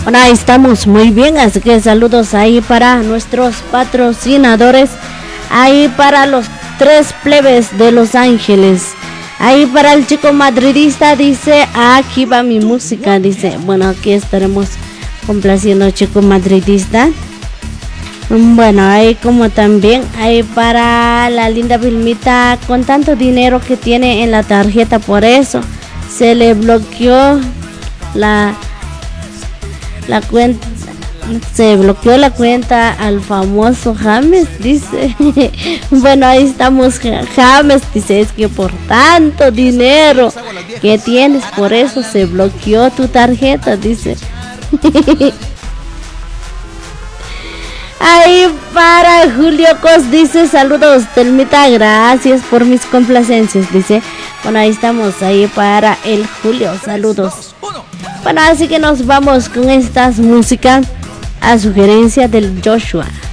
Bueno, ahí estamos muy bien, así que saludos ahí para nuestros patrocinadores, ahí para los tres plebes de Los Ángeles, ahí para el chico madridista, dice, aquí va mi música, dice, bueno, aquí estaremos complaciendo al chico madridista. Bueno, ahí como también, ahí para la linda Vilmita, con tanto dinero que tiene en la tarjeta, por eso se le bloqueó la cuenta, se bloqueó la cuenta al famoso James, dice. Bueno, ahí estamos, James, dice, es que por tanto dinero que tienes, por eso se bloqueó tu tarjeta, dice. Ahí para Julio Cos, dice, saludos, Telmita, gracias por mis complacencias, dice. Bueno, ahí estamos, ahí para el Julio, saludos. Bueno, así que nos vamos con estas músicas a sugerencia del Joshua.